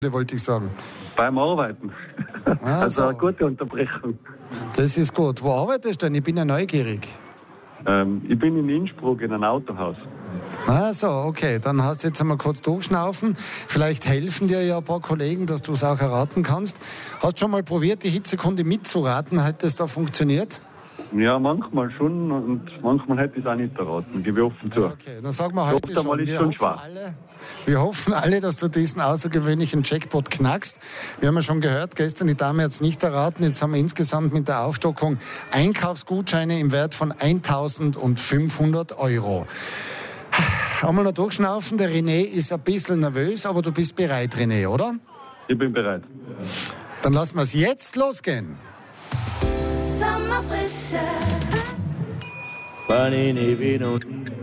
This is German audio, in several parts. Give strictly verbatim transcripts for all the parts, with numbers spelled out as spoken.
wollte ich sagen. Beim Arbeiten. Ah, also so. eine gute Unterbrechung. Das ist gut. Wo arbeitest du denn? Ich bin ja neugierig. Ähm, ich bin in Innsbruck in einem Autohaus. Ah, so, okay. Dann hast du jetzt einmal kurz durchschnaufen. Vielleicht helfen dir ja ein paar Kollegen, dass du es auch erraten kannst. Hast du schon mal probiert, die Hitzekunde mitzuraten? Hat das da funktioniert? Ja, manchmal schon und manchmal hätte ich es auch nicht erraten. Gebe ich offen zu. Okay, dann sagen wir heute Oft einmal schon, ist wir schon hoffen, schwach. alle, wir hoffen alle, dass du diesen außergewöhnlichen Jackpot knackst. Wir haben ja schon gehört, gestern die Dame hat es nicht erraten. Jetzt haben wir insgesamt mit der Aufstockung Einkaufsgutscheine im Wert von eintausendfünfhundert Euro. Einmal noch durchschnaufen, der René ist ein bisschen nervös, aber du bist bereit, René, oder? Ich bin bereit. Dann lassen wir es jetzt losgehen. Sommerfrische. Panini Vino.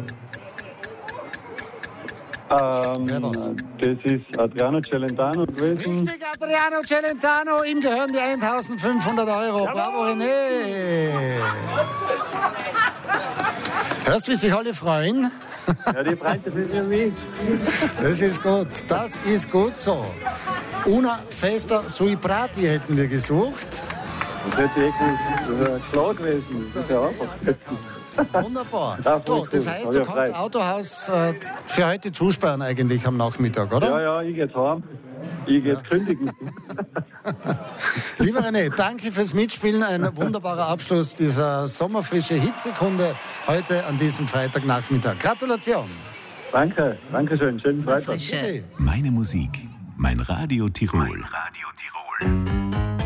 Ähm, Wer war's? das ist Adriano Celentano gewesen. Richtig, Adriano Celentano, ihm gehören die eintausendfünfhundert Euro. Bravo, René. Hörst du, wie sich alle freuen? Ja, die Freunde sind ja wie. Das ist gut, das ist gut so. Una festa sui prati hätten wir gesucht. Das hätte irgendwie ein Schlag gewesen. Das ist ja einfach. Wunderbar. Ja, Du, das cool. heißt, Hab du ich kannst frei. das Autohaus äh, für heute zusperren eigentlich am Nachmittag, oder? Ja, ja, ich gehe heim. Ich gehe kündigen. Lieber René, danke fürs Mitspielen. Ein wunderbarer Abschluss dieser sommerfrische Hitzekunde heute an diesem Freitagnachmittag. Gratulation. Danke, danke schön. Schönen Freitag. Frische. Bitte. Meine Musik, mein Radio Tirol. Radio Tirol.